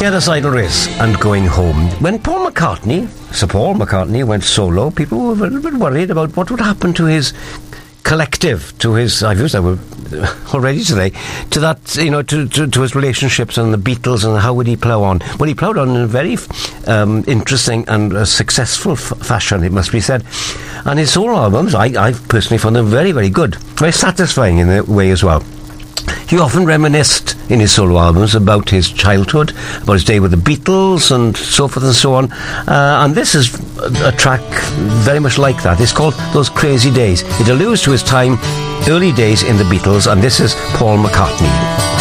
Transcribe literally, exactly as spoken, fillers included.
Yeah, the Sidle Race and Going Home. When Paul McCartney, Sir Paul McCartney, went solo, people were a little bit worried about what would happen to his collective, to his, I've used that word already today, to that, you know, to, to, to his relationships and the Beatles, and how would he plough on? Well, he ploughed on in a very um, interesting and uh, successful f- fashion, it must be said. And his solo albums, I, I've personally found them very, very good. Very satisfying in a way as well. He often reminisced in his solo albums about his childhood, about his day with the Beatles and so forth and so on. Uh, and this is a, a track very much like that. It's called Those Crazy Days. It alludes to his time, early days in the Beatles, and this is Paul McCartney.